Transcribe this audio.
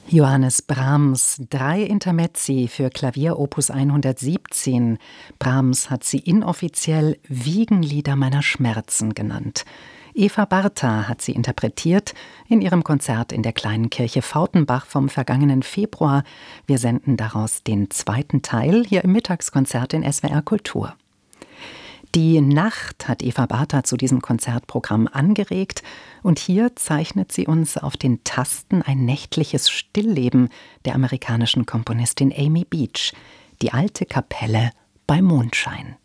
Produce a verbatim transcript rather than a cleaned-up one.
Johannes Brahms, drei Intermezzi für Klavier Opus hundertsiebzehn. Brahms hat sie inoffiziell Wiegenlieder meiner Schmerzen genannt. Eva Bartha hat sie interpretiert in ihrem Konzert in der kleinen Kirche Fautenbach vom vergangenen Februar. Wir senden daraus den zweiten Teil hier im Mittagskonzert in S W R Kultur. Die Nacht hat Eva Bartha zu diesem Konzertprogramm angeregt und hier zeichnet sie uns auf den Tasten ein nächtliches Stillleben der amerikanischen Komponistin Amy Beach, die alte Kapelle bei Mondschein.